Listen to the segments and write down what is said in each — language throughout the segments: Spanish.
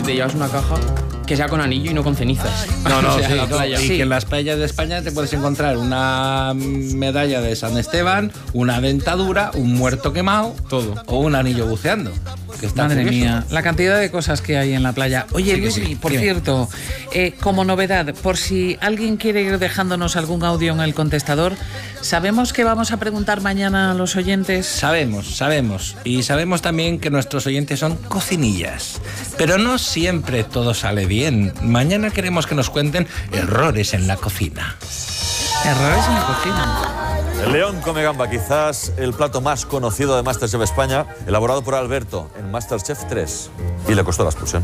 te llevas una caja que sea con anillo y no con cenizas. No, O sea, sí, la playa. y Sí. que en las playas de España te puedes encontrar una medalla de San Esteban, una dentadura, un muerto quemado, Todo. o un anillo buceando. Que está Madre curioso. mía, la cantidad de cosas que hay en la playa. Oye, Sí que Luismi, sí. por Dime. cierto, como novedad, por si alguien quiere ir dejándonos algún audio en el contestador, ¿sabemos que vamos a preguntar mañana a los oyentes? Sabemos. Y sabemos también que nuestros oyentes son cocinillas. Pero no siempre todo sale bien. Mañana queremos que nos cuenten errores en la cocina. Errores en la cocina. El león come gamba, quizás el plato más conocido de MasterChef España, elaborado por Alberto en MasterChef 3. Y le costó la expulsión.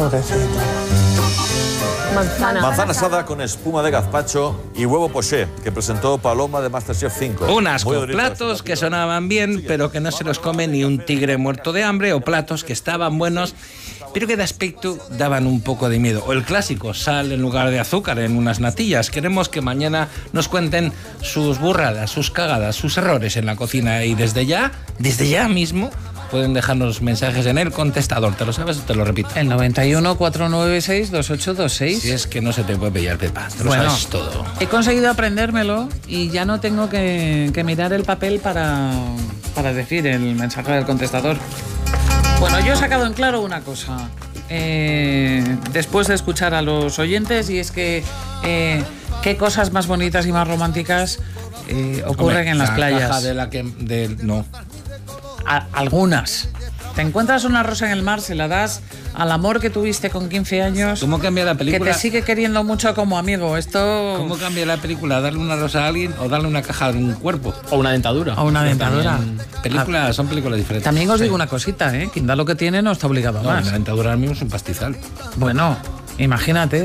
Manzana asada con espuma de gazpacho y huevo poché, que presentó Paloma de MasterChef 5. Unas Muy con bonito, platos que sonaban bien, pero que no se los come ni un tigre muerto de hambre, o platos que estaban buenos, pero que de aspecto daban un poco de miedo. O el clásico, sal en lugar de azúcar en unas natillas. Queremos que mañana nos cuenten sus burradas, sus cagadas, sus errores en la cocina. Y desde ya mismo, pueden dejarnos mensajes en el contestador. ¿Te lo sabes o te lo repito? El 91 496 2826. Si es que no se te puede pillar, Pepa. Te lo Bueno, sabes todo. he conseguido aprendérmelo y ya no tengo que mirar el papel para decir el mensaje del contestador. Bueno, yo he sacado en claro una cosa, después de escuchar a los oyentes, y es que qué cosas más bonitas y más románticas ocurren Hombre, en las la playas. caja de la que... no. Algunas. Te encuentras una rosa en el mar, se la das al amor que tuviste con 15 años, ¿Cómo cambia la que película? te sigue queriendo mucho como amigo. Esto... ¿Cómo cambia la película? ¿Darle una rosa a alguien o darle una caja de un cuerpo? O una dentadura. O una dentadura. Son películas diferentes. También os digo una cosita, quien da lo que tiene no está obligado a No, más. la dentadura ahora mismo es un pastizal. Bueno, imagínate.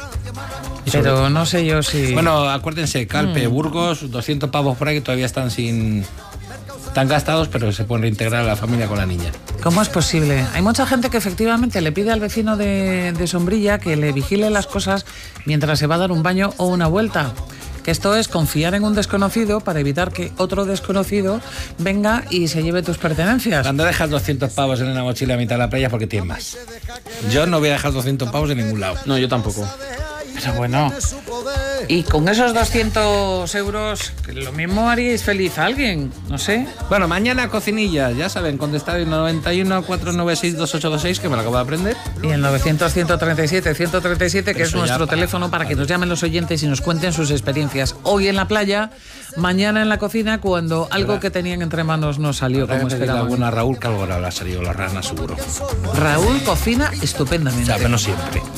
Pero no sé yo si... Bueno, acuérdense, Calpe, Burgos, 200 pavos por ahí que todavía están gastados, pero se pueden reintegrar a la familia con la niña. ¿Cómo es posible? Hay mucha gente que efectivamente le pide al vecino de Sombrilla que le vigile las cosas mientras se va a dar un baño o una vuelta. Que esto es confiar en un desconocido para evitar que otro desconocido venga y se lleve tus pertenencias. Cuando dejas 200 pavos en una mochila a mitad de la playa, porque tienes más. Yo no voy a dejar 200 pavos en ningún lado. No, yo tampoco. Pero bueno, y con esos 200 euros, lo mismo haríais feliz a alguien, no sé. Bueno, mañana cocinillas, ya saben, contestar el 91 496 2826, que me lo acabo de aprender. Y el 900-137-137, que es Eso nuestro ya teléfono para que nos llamen los oyentes y nos cuenten sus experiencias. Hoy en la playa, mañana en la cocina, cuando algo que tenían entre manos no salió como esperaban. Alguna Raúl, que algo le habrá salido la rana, seguro. Raúl cocina O estupendamente. sea, pero no siempre.